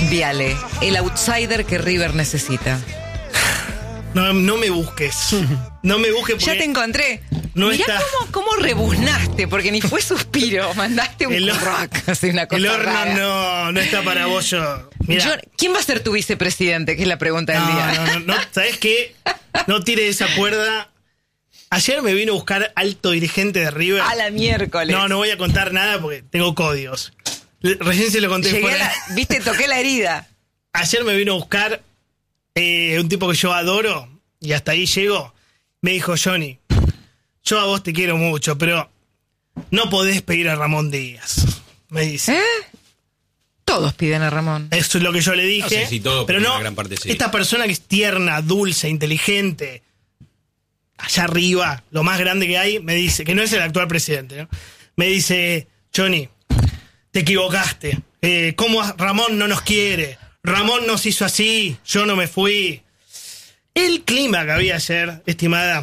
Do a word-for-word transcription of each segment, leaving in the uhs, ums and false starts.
Viale, el outsider que River necesita. No, no me busques. No me busques porque... Ya te encontré. No Mirá está... cómo, cómo rebuznaste, porque ni fue suspiro. Mandaste un el rock, así una cosa El horno rara. no, no está para vos yo. Mirá. Yo- ¿Quién va a ser tu vicepresidente? Que es la pregunta del No, día. no, no, no, ¿sabés qué? No tire esa cuerda. Ayer me vino a buscar alto dirigente de River. A la miércoles. No, no voy a contar nada porque tengo códigos. Le- Recién se lo conté Llegué a fuera. la- viste, toqué la herida. Ayer me vino a buscar eh, un tipo que yo adoro y hasta ahí llego. Me dijo, Johnny, yo a vos te quiero mucho, pero no podés pedir a Ramón Díaz. Me dice. ¿Eh? Todos piden a Ramón. Eso es lo que yo le dije. No sé si todo, pero pero no, una gran parte sí. esta persona que es tierna, dulce, inteligente, allá arriba, lo más grande que hay, me dice, que no es el actual presidente, ¿no? Me dice, Johnny, te equivocaste. Eh, ¿Cómo Ramón no nos quiere? Ramón nos hizo así, yo no me fui. El clima que había ayer, estimada.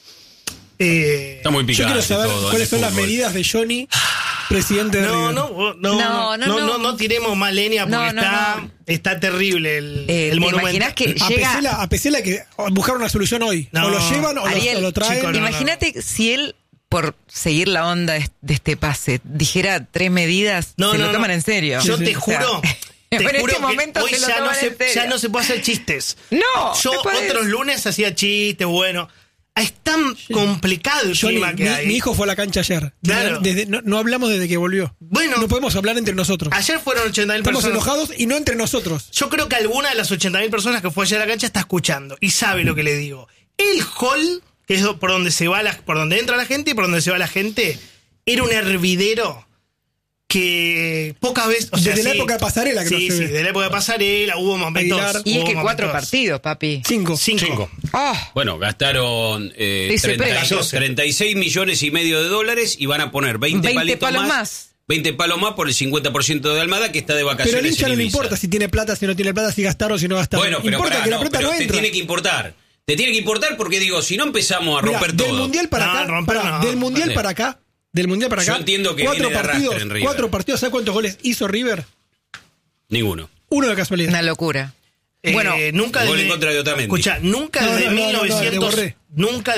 Eh, Está muy Yo picante quiero saber todo en cuáles el son las fútbol. medidas de Johnny, presidente de no, River. no, no, no, No, no, no, no, no. no tiremos más leña porque No, no, está, no. está terrible el, Eh, el ¿te monumento. imaginás que A llega... Pesela, a Pesela que buscar una solución hoy. No. O lo llevan o, Ariel, lo, o lo traen. chico, no. Imagínate si él, por seguir la onda de de este pase, dijera tres medidas, No, se no, lo toman no. en serio. Yo O te sea, juro, te en juro este que momento hoy se lo ya no, toman se, en serio. ya no se puede hacer chistes. No, Yo se puede. otros lunes hacía chistes, bueno. Es tan complicado el Johnny, clima que mi, hay. mi hijo fue a la cancha ayer. Claro. Desde- no, no hablamos desde que volvió. Bueno. No podemos hablar entre nosotros. Ayer fueron ochenta mil Estamos personas. enojados y no entre nosotros. Yo creo que alguna de las ochenta mil personas que fue ayer a la cancha está escuchando y sabe lo que le digo. El hall, que es por donde se va la, por donde entra la gente y por donde se va la gente, era un hervidero que pocas veces. O sea, Desde la sí, época de Pasarela que sí, no se sí, ve. desde la época de Pasarela hubo momentos. Aguilar. Y es hubo que cuatro momentos- partidos, papi. Cinco. Cinco. Cinco. Oh, Bueno, gastaron eh, Dice treinta, Pérez. treinta y seis millones y medio de dólares y van a poner veinte, veinte palitos palos más, más. veinte palos más por el cincuenta por ciento de Almada que está de vacaciones. Pero al hincha en no le Ibiza. importa si tiene plata, si no tiene plata, si gastaron o si no gastaron. Bueno, pero importa pará, que la no, plata pero no te entra. tiene que importar. Te tiene que importar porque digo, si no empezamos a Mirá, romper del todo. mundial para No, acá, romper pará, no. del mundial Sí. para acá, del mundial para Yo acá. entiendo que cuatro viene de arrastre partidos, en River. cuatro partidos, ¿sabes cuántos goles hizo River? Ninguno. Uno de casualidad. una locura. Eh, Bueno, nunca gol desde- en contra de Otamendi. Escucha, nunca No, desde no, no, no, no, mil novecientos. le borré. Nunca